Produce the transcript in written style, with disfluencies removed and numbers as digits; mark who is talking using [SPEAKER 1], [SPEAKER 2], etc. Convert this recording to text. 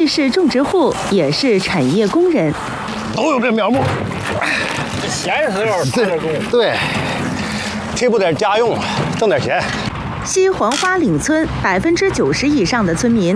[SPEAKER 1] 是种植户，也是产业工人，
[SPEAKER 2] 都有这苗木。
[SPEAKER 3] 闲时候做点工，
[SPEAKER 2] 对，贴补点家用，挣点钱。
[SPEAKER 1] 西黄花岭村90%以上的村民